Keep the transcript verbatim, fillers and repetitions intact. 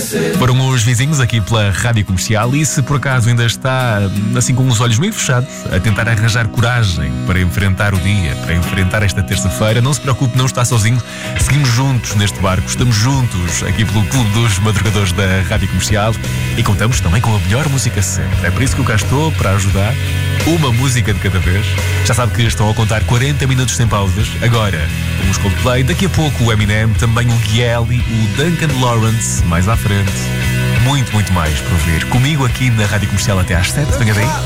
Foram os vizinhos aqui pela Rádio Comercial e se por acaso ainda está assim com os olhos meio fechados a tentar arranjar coragem para enfrentar o dia, para enfrentar esta terça-feira, não se preocupe, não está sozinho. Seguimos juntos neste barco, estamos juntos aqui pelo Clube dos Madrugadores da Rádio Comercial e contamos também com a melhor música sempre. É por isso que eu cá estou, para ajudar, uma música de cada vez. Já sabe que estão a contar quarenta minutos sem pausas. Agora, os Coldplay, daqui a pouco o Eminem, também o Guieli, o Duncan Lawrence, mais à frente. Muito, muito mais por ver. Comigo aqui na Rádio Comercial até às sete. Venha daí.